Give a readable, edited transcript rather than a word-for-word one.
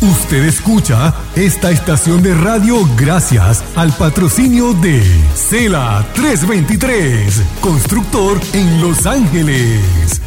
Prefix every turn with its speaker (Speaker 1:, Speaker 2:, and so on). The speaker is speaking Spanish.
Speaker 1: Usted escucha esta estación de radio gracias al patrocinio de Cela 323, constructor en Los Ángeles.